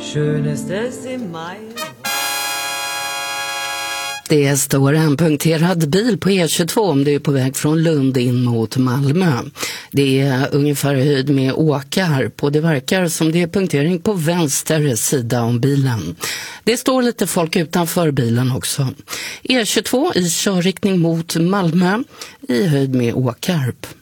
Schönes es im Mai. Det står en punkterad bil på E22 om du är på väg från Lund in mot Malmö. Det är ungefär höjd med Åkarp och det verkar som det är punktering på vänster sida om bilen. Det står lite folk utanför bilen också. E22 i körriktning mot Malmö i höjd med Åkarp.